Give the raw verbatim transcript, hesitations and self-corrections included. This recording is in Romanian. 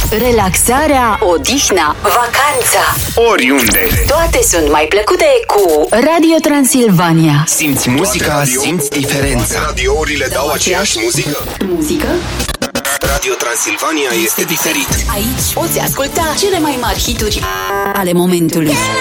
Relaxarea, odihna, vacanța, oriunde. toate sunt mai plăcute cu Radio Transilvania. Simți muzica, simți diferența. Radiourile dau aceeași muzică. Muzică? Radio Transilvania este diferit. Aici poți asculta cele mai mari hituri ale momentului.